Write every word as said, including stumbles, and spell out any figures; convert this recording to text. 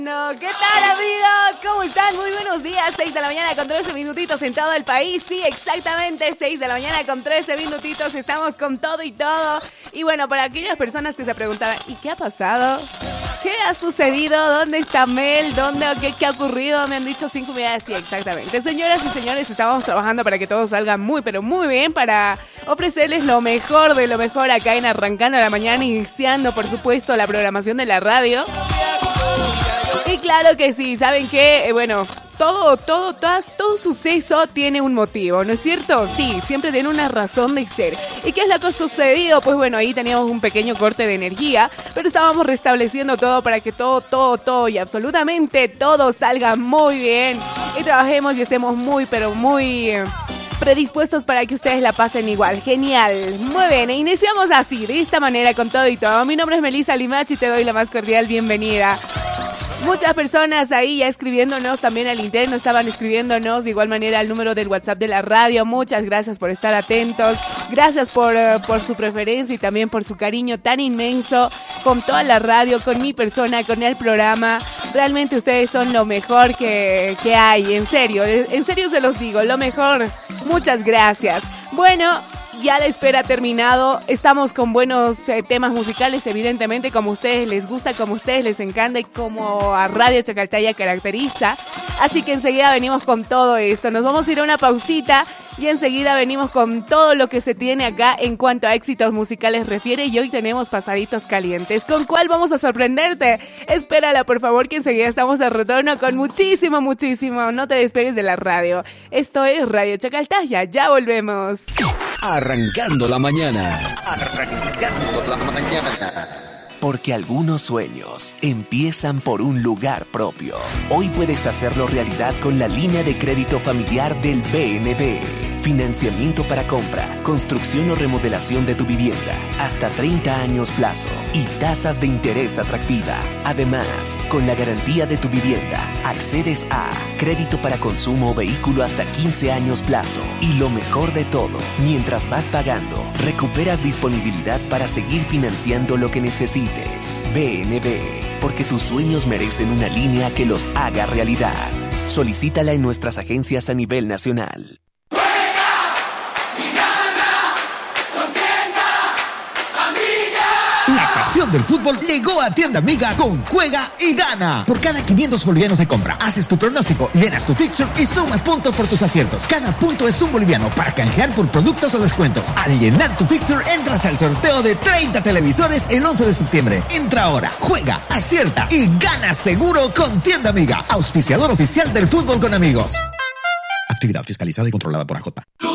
No, ¿qué tal, amigos? ¿Cómo están? Muy buenos días. seis de la mañana con trece minutitos en todo el país. Sí, exactamente, seis de la mañana con trece minutitos. Estamos con todo y todo. Y bueno, para aquellas personas que se preguntaban, ¿y qué ha pasado? ¿Qué ha sucedido? ¿Dónde está Mel? ¿Dónde? ¿Qué, qué ha ocurrido? Me han dicho cinco unidades. Sí, exactamente. Señoras y señores, estamos trabajando para que todo salga muy, pero muy bien, para ofrecerles lo mejor de lo mejor acá en Arrancando la Mañana, iniciando, por supuesto, la programación de la radio. Y claro que sí, ¿saben qué? Eh, bueno, todo, todo, todo, todo suceso tiene un motivo, ¿no es cierto? Sí, siempre tiene una razón de ser. ¿Y qué es lo que ha sucedido? Pues bueno, ahí teníamos un pequeño corte de energía, pero estábamos restableciendo todo para que todo, todo, todo y absolutamente todo salga muy bien. Y trabajemos y estemos muy, pero muy eh, predispuestos para que ustedes la pasen igual. Genial. Muy bien, e iniciamos así, de esta manera, con todo y todo. Mi nombre es Melissa Limachi y te doy la más cordial bienvenida. Muchas personas ahí ya escribiéndonos también al interno, estaban escribiéndonos de igual manera al número del WhatsApp de la radio. Muchas gracias por estar atentos, gracias por, uh, por su preferencia y también por su cariño tan inmenso con toda la radio, con mi persona, con el programa. Realmente ustedes son lo mejor que, que hay, en serio, en serio se los digo, lo mejor. Muchas gracias. Bueno, ya la espera ha terminado, estamos con buenos eh, temas musicales, evidentemente, como a ustedes les gusta, como a ustedes les encanta y como a Radio Chacaltaya caracteriza. Así que enseguida venimos con todo esto, nos vamos a ir a una pausita y enseguida venimos con todo lo que se tiene acá en cuanto a éxitos musicales refiere. Y hoy tenemos pasaditos calientes. ¿Con cuál vamos a sorprenderte? Espérala, por favor, que enseguida estamos de retorno con muchísimo, muchísimo. No te despegues de la radio. Esto es Radio Chacaltaya, ya volvemos. Arrancando la mañana. Arrancando la mañana. Porque algunos sueños empiezan por un lugar propio. Hoy puedes hacerlo realidad con la línea de crédito familiar del B N B. Financiamiento para compra, construcción o remodelación de tu vivienda, hasta treinta años plazo y tasas de interés atractiva. Además, con la garantía de tu vivienda, accedes a crédito para consumo o vehículo hasta quince años plazo. Y lo mejor de todo, mientras vas pagando, recuperas disponibilidad para seguir financiando lo que necesites. B N B, porque tus sueños merecen una línea que los haga realidad. Solicítala en nuestras agencias a nivel nacional. La pasión del fútbol llegó a Tienda Amiga con Juega y Gana. Por cada quinientos bolivianos de compra, haces tu pronóstico, llenas tu fixture y sumas puntos por tus aciertos. Cada punto es un boliviano para canjear por productos o descuentos. Al llenar tu fixture, entras al sorteo de treinta televisores el once de septiembre. Entra ahora, juega, acierta y gana seguro con Tienda Amiga. Auspiciador oficial del fútbol con amigos. Actividad fiscalizada y controlada por A J.